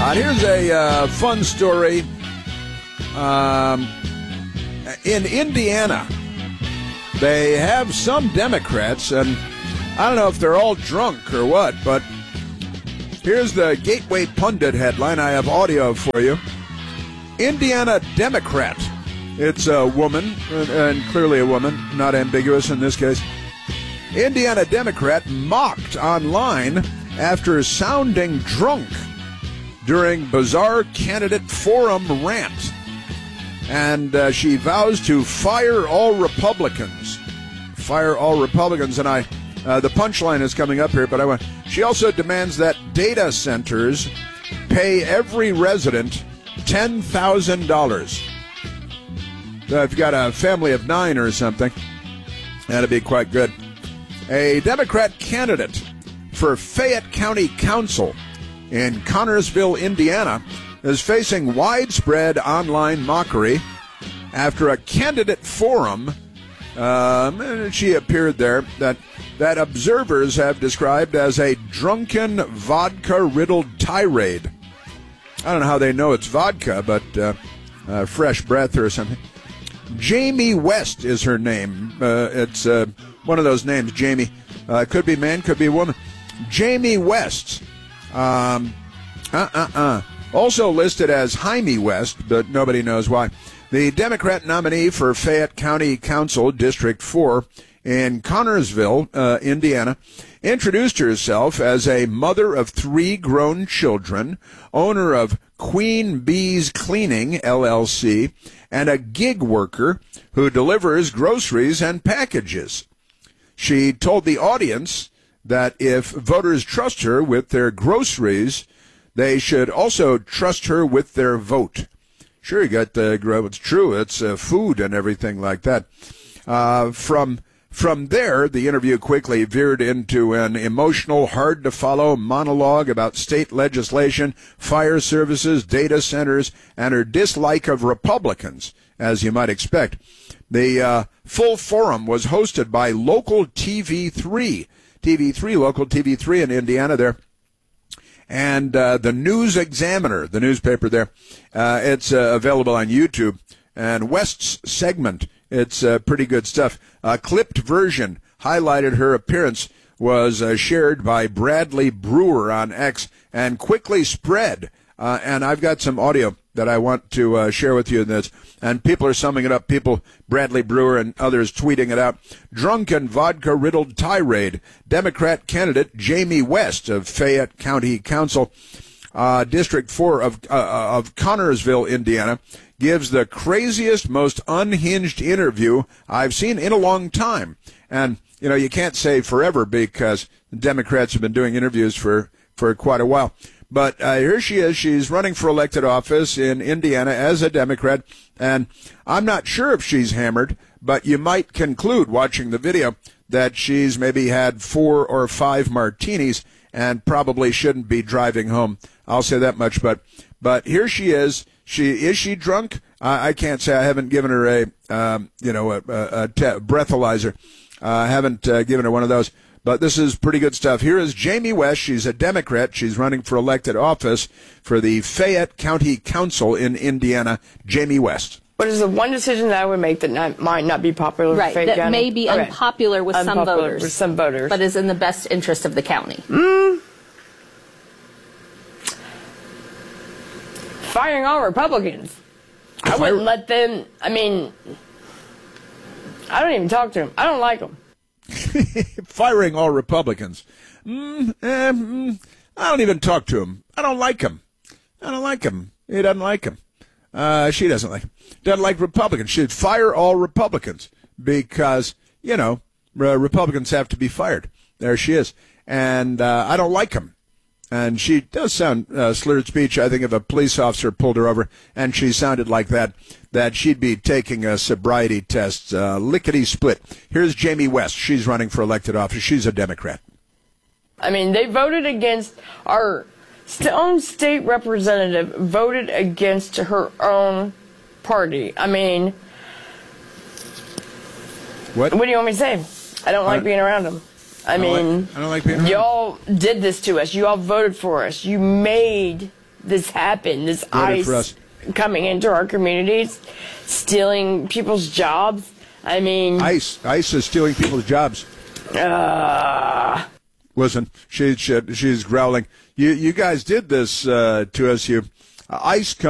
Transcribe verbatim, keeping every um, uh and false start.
Uh, here's a uh, fun story. Um, in Indiana, they have some Democrats, and I don't know if they're all drunk or what, but here's the Gateway Pundit headline. I have audio for you. Indiana Democrat. It's a woman, and clearly a woman, not ambiguous in this case. Indiana Democrat mocked online after sounding drunk during bizarre candidate forum rant. And uh, she vows to fire all Republicans. Fire all Republicans. And I, uh, the punchline is coming up here, but I want. She also demands that data centers pay every resident ten thousand dollars. Uh, if you've got a family of nine or something, that'd be quite good. A Democrat candidate for Fayette County Council in Connersville, Indiana, is facing widespread online mockery after a candidate forum, um, and she appeared there, that, that observers have described as a drunken, vodka-riddled tirade. I don't know how they know it's vodka, but uh, uh, fresh breath or something. Jamie West is her name. Uh, it's uh, one of those names, Jamie. Uh, could be man, could be woman. Jamie West. Um, uh-uh-uh. Also listed as Jaime West, but nobody knows why. The Democrat nominee for Fayette County Council, District four, in Connersville, uh, Indiana, introduced herself as a mother of three grown children, owner of Queen Bee's Cleaning, L L C, and a gig worker who delivers groceries and packages. She told the audience that if voters trust her with their groceries, they should also trust her with their vote. Sure, you got the uh, it's true. It's uh, food and everything like that. Uh, from from there, the interview quickly veered into an emotional, hard-to-follow monologue about state legislation, fire services, data centers, and her dislike of Republicans, as you might expect. The uh, full forum was hosted by local T V three. T V three, local T V three in Indiana there. And uh, the News Examiner, the newspaper there, uh, it's uh, available on YouTube. And West's segment, it's uh, pretty good stuff. A clipped version highlighted her appearance was uh, shared by Bradley Brewer on X and quickly spread. Uh, and I've got some audio that I want to uh, share with you in this. And people are summing it up. People, Bradley Brewer and others tweeting it out. Drunken, vodka-riddled tirade. Democrat candidate Jamie West of Fayette County Council, uh, District four of, uh, of Connersville, Indiana, gives the craziest, most unhinged interview I've seen in a long time. And, you know, you can't say forever because the Democrats have been doing interviews for, for quite a while. But uh, here she is. She's running for elected office in Indiana as a Democrat. And I'm not sure if she's hammered, but you might conclude watching the video that she's maybe had four or five martinis and probably shouldn't be driving home. I'll say that much. But but here she is. She is she drunk? I, I can't say. I haven't given her a um, you know a, a, a te- breathalyzer. Uh, I haven't uh, given her one of those. But this is pretty good stuff. Here is Jamie West. She's a Democrat. She's running for elected office for the Fayette County Council in Indiana. Jamie West. What is the one decision that I would make that not, might not be popular with right, Fayette that County? may be okay. unpopular with unpopular some voters. with some voters. But is in the best interest of the county? Mm. Firing all Republicans. I wouldn't let them, I mean, I don't even talk to them. I don't like them. Firing all Republicans. Mm, eh, mm, I don't even talk to him. I don't like him. I don't like him. He doesn't like him. Uh, she doesn't like him. Doesn't like Republicans. She'd fire all Republicans because, you know, uh, Republicans have to be fired. There she is. And uh, I don't like him. And she does sound uh, slurred speech. I think if a police officer pulled her over and she sounded like that, that she'd be taking a sobriety test, uh, lickety-split. Here's Jamie West. She's running for elected office. She's a Democrat. I mean, they voted against our own state representative, voted against her own party. I mean, what? What do you want me to say? I don't like being around them. I, I mean, like, I don't like being around y'all did this to us. You all voted for us. You made this happen, this Voted for ICE us. coming into our communities, stealing people's jobs. I mean, ICE, ICE is stealing people's jobs. uh, Listen, she, she she's growling. You you guys did this uh, to us. You ICE.